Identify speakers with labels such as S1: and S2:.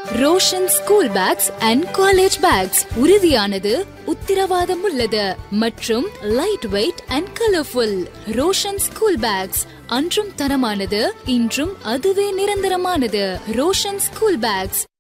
S1: Roshan school packs and college bags உறுதியானது, உத்திரவாதம் உள்ளது மற்றும் light weight and colourful. Roshan school packs அன்றும் தரமானது, இன்றும் அதுவே நிரந்தரமானது. Roshan school packs